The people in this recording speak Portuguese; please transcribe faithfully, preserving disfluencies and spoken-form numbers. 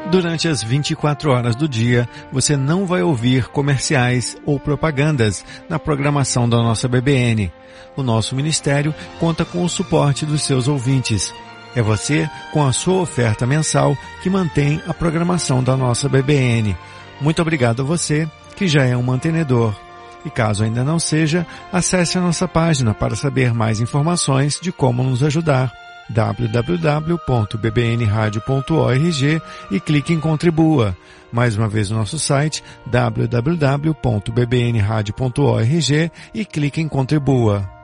Durante as vinte e quatro horas do dia, você não vai ouvir comerciais ou propagandas na programação da nossa B B N. O nosso ministério conta com o suporte dos seus ouvintes. É você, com a sua oferta mensal, que mantém a programação da nossa B B N. Muito obrigado a você, que já é um mantenedor. E caso ainda não seja, acesse a nossa página para saber mais informações de como nos ajudar. w w w ponto b b n radio ponto org e clique em Contribua. Mais uma vez o nosso site w w w ponto b b n radio ponto org e clique em Contribua.